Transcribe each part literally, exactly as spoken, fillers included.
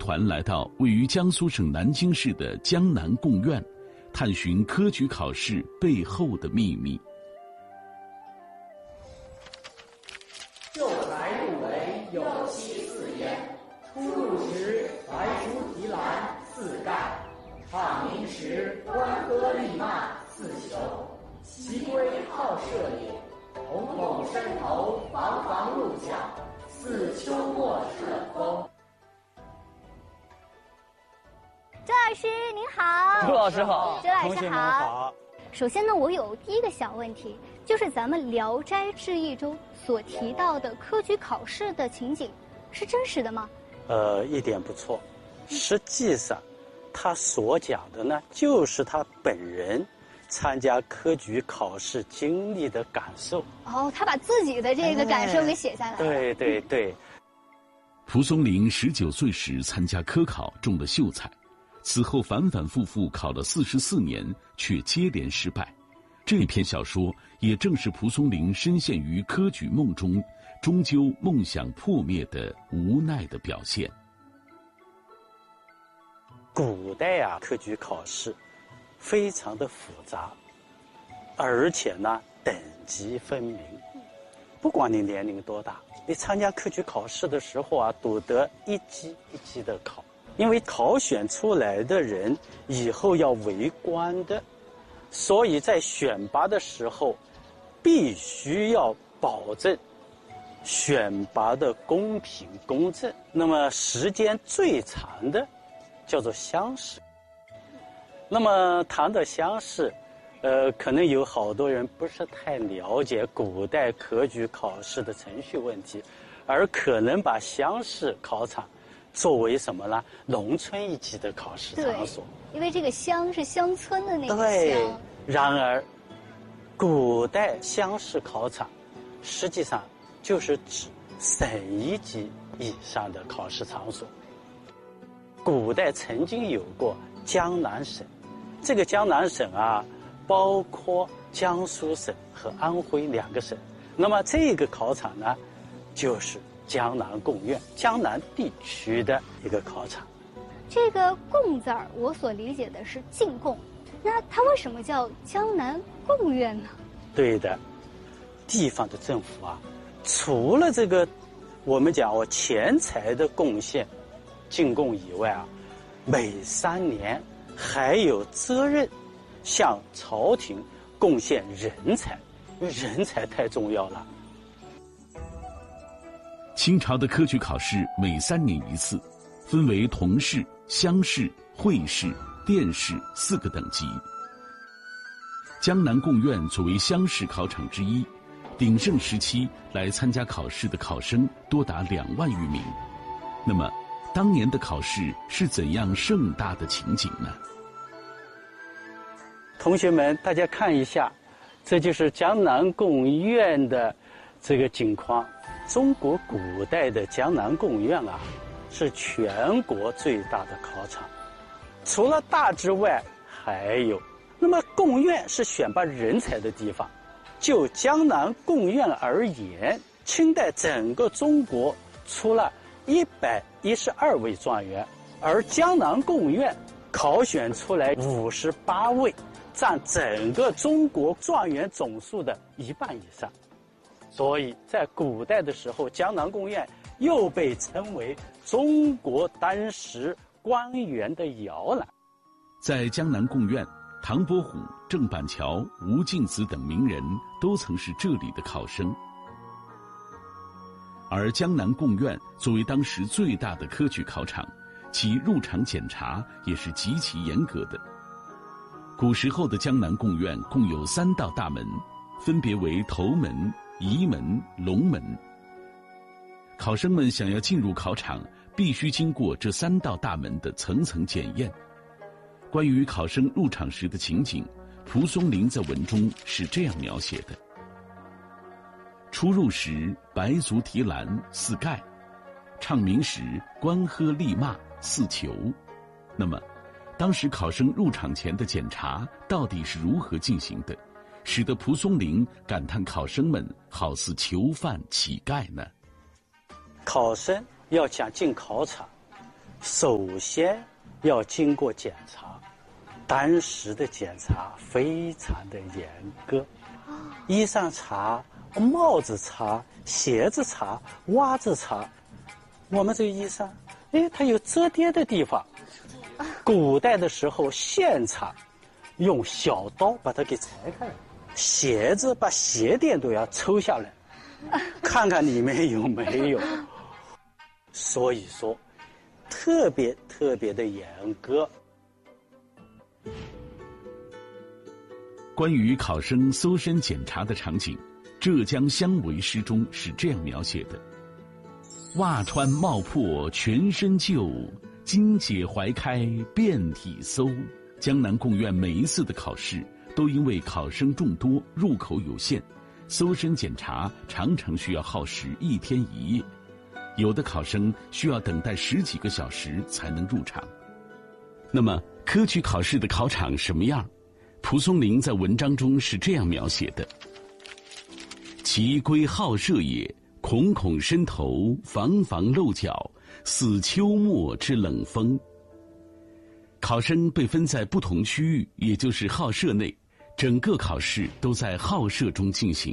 团来到位于江苏省南京市的江南贡院，探寻科举考试背后的秘密。 秀才入围有其四焉，出入时白书题栏四盖，唱名时观歌立骂四求，其归好射也，瞳孔深头房房入角，似秋末顺风。 周老师您好。 周老师好。 周老师同学们好。 好。 首先呢，我有第一个小问题，就是咱们《聊斋志异》中所提到的科举考试的情景，是真实的吗？ 呃，一点不错。实际上，他所讲的呢，就是他本人参加科举考试经历的感受。 哦，他把自己的这个感受给写下来了。 对对对。 蒲松龄十九岁时参加科考，中了秀才。此后反反复复考了四十四年，却接连失败。这篇小说也正是蒲松龄深陷于科举梦中，终究梦想破灭的无奈的表现。 古代啊，科举考试非常的复杂，而且呢等级分明。不管你年龄多大，你参加科举考试的时候啊，都得一级一级的考。因为考选出来的人以后要为官的，所以在选拔的时候必须要保证选拔的公平公正。那么时间最长的叫做乡试。那么谈到乡试，呃，可能有好多人不是太了解古代科举考试的程序问题，而可能把乡试考场作为什么呢？农村一级的考试场所。 因为这个乡是乡村的那个乡。 对。然而，古代乡试考场实际上就是指省一级以上的考试场所。古代曾经有过江南省，这个江南省啊，包括江苏省和安徽两个省。那么这个考场呢，就是江南贡院，江南地区的一个考场。 这个贡字儿，我所理解的是进贡，那它为什么叫江南贡院呢？ 对的，地方的政府啊，除了这个我们讲我钱财的贡献进贡以外啊，每三年还有责任向朝廷贡献人才，因为人才太重要了。 清朝的科举考试每三年一次，分为同试、乡试、会试、殿试四个等级。江南贡院作为乡试考场之一，鼎盛时期来参加考试的考生多达两万余名。那么，当年的考试是怎样盛大的情景呢？ 同学们，大家看一下，这就是江南贡院的这个景况。中国古代的江南贡院啊，是全国最大的考场。除了大之外，还有，那么贡院是选拔人才的地方。就江南贡院而言，清代整个中国出了一百一十二位状元，而江南贡院考选出来五十八位，占整个中国状元总数的一半以上。所以在古代的时候，江南贡院又被称为中国当时官员的摇篮。 在江南贡院，唐伯虎、郑板桥、吴敬梓等名人都曾是这里的考生。而江南贡院作为当时最大的科举考场，其入场检查也是极其严格的。古时候的江南贡院共有三道大门，分别为头门、仪门、龙门。考生们想要进入考场，必须经过这三道大门的层层检验。关于考生入场时的情景，蒲松龄在文中是这样描写的：出入时白足提篮四盖，唱名时观喝立骂四求。那么当时考生入场前的检查到底是如何进行的，使得蒲松龄感叹考生们好似囚犯乞丐呢？ 考生要想进考场， 首先要经过检查，当时的检查非常的严格，衣裳查，帽子查，鞋子查，袜子查。我们这个衣裳，哎，它有折叠的地方。古代的时候现场用小刀把它给裁开了，鞋子把鞋垫都要抽下来，看看里面有没有。所以说特别特别的严格。 关于考生搜身检查的场景，浙江乡维诗中是这样描写的：袜穿帽破全身旧，襟解怀开遍体搜。江南贡院每一次的考试都因为考生众多，入口有限，搜身检查常常需要耗时一天一夜，有的考生需要等待十几个小时才能入场。那么科举考试的考场什么样？蒲松龄在文章中是这样描写的：其归好射也，孔孔深头，房房漏角，似秋末之冷风。考生被分在不同区域，也就是号舍内，整个考试都在号舍中进行。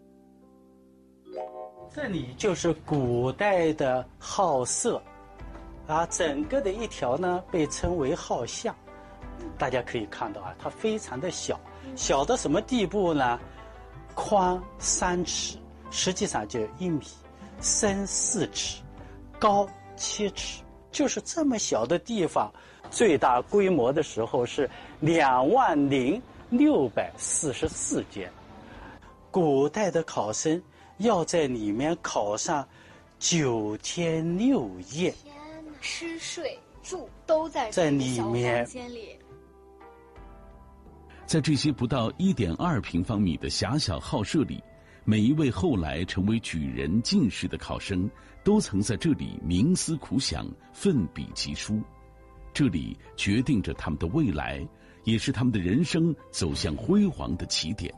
这里就是古代的号舍，啊，整个的一条呢被称为号巷。大家可以看到啊，它非常的小，小到什么地步呢？宽三尺，实际上就一米；深四尺，高七尺，就是这么小的地方。最大规模的时候是两万零六百四十四间。古代的考生要在里面考上九天六夜， 天哪，吃睡住都在在里面。 在这些不到一点二平方米的狭小号舍里，每一位后来成为举人、进士的考生，都曾在这里冥思苦想，奋笔疾书。这里决定着他们的未来，也是他们的人生走向辉煌的起点。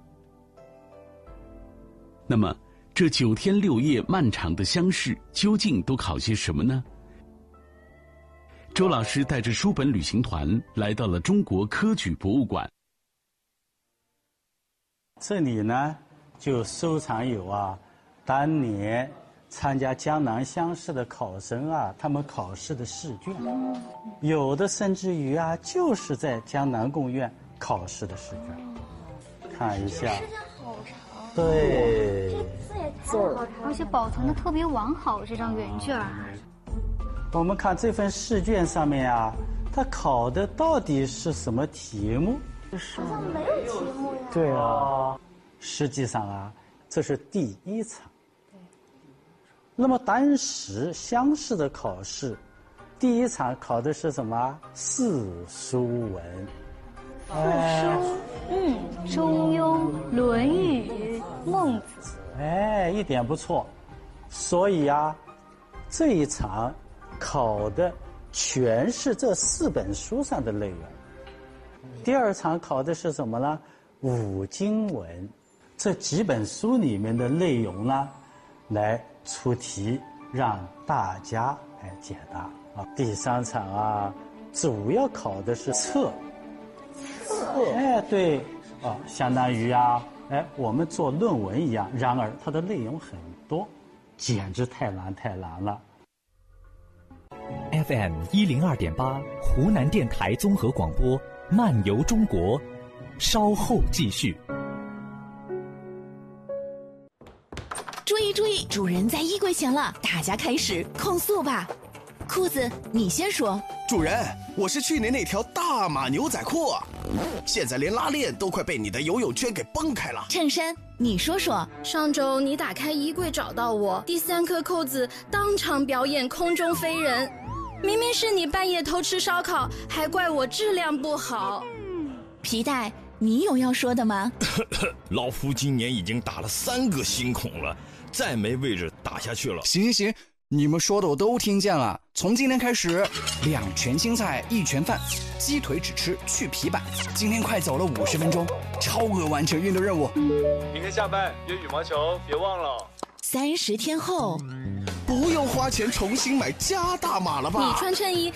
那么，这九天六夜漫长的乡试，究竟都考些什么呢？周老师带着书本旅行团来到了中国科举博物馆。 这里呢，就收藏有啊，当年参加江南乡试的考生啊，他们考试的试卷，有的甚至于啊，就是在江南贡院考试的试卷。看一下， 好长， 对， 字儿，而且保存的特别完好，这张原卷。 我们看这份试卷上面啊，它考的到底是什么题目？ 好像没有题目呀。 对啊，实际上啊，这是第一场。那么当时乡试的考试，第一场考的是什么？四书文。 四书，嗯，中庸、论语、孟子。 哎，一点不错。所以啊，这一场考的全是这四本书上的内容。第二场考的是什么呢？五经文，这几本书里面的内容呢，来出题让大家来解答啊。第三场啊，主要考的是测。测，哎，对，啊，相当于啊，哎，我们做论文一样。然而它的内容很多，简直太难太难了。 F M 一零二点八，湖南电台综合广播，漫游中国，稍后继续。 注意注意，主人在衣柜前了，大家开始控诉吧。裤子，你先说。 主人，我是去年那条大码牛仔裤，现在连拉链都快被你的游泳圈给崩开了。 衬衫，你说说。 上周你打开衣柜找到我，第三颗扣子当场表演空中飞人，明明是你半夜偷吃烧烤，还怪我质量不好。 皮带，你有要说的吗？ 老夫今年已经打了三个新孔了，再没位置打下去了。 行行行，你们说的我都听见了。从今天开始，两全青菜一全饭，鸡腿只吃去皮板。今天快走了五十分钟，超额完成运动任务。 明天下班约羽毛球，别忘了。 三十天后， 不用花钱重新买加大码了吧？ 你穿衬衣